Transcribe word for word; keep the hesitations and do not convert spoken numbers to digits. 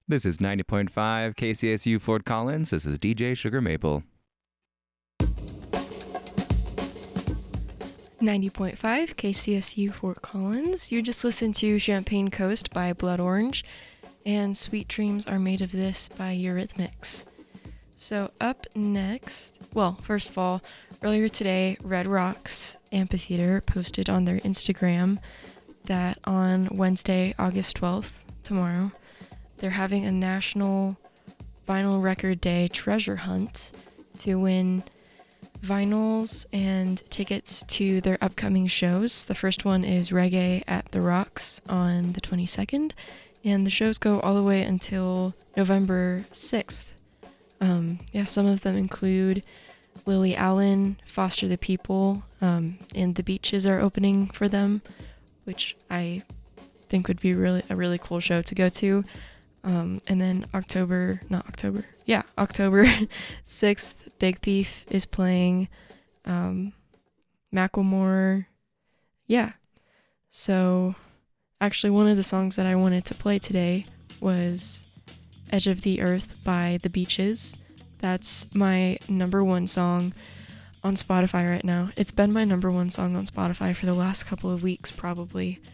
This is ninety point five K C S U Fort Collins. This is D J Sugar Maple. ninety point five K C S U Fort Collins. You just listened to Champagne Coast by Blood Orange and Sweet Dreams Are Made of This by Eurythmics. So up next, well, first of all, earlier today, Red Rocks Amphitheater posted on their Instagram that on Wednesday, August twelfth, tomorrow, they're having a National Vinyl Record Day treasure hunt to win vinyls and tickets to their upcoming shows. The first one is Reggae at the Rocks on the twenty-second, and the shows go all the way until November sixth. Um, yeah, some of them include Lily Allen, Foster the People, um, and The Beaches are opening for them, which I think would be really a really cool show to go to. Um, and then October, not October, yeah, October sixth, Big Thief is playing, um, Macklemore, yeah. So, actually one of the songs that I wanted to play today was Edge of the Earth by The Beaches. That's my number one song on Spotify right now. It's been my number one song on Spotify for the last couple of weeks, probably.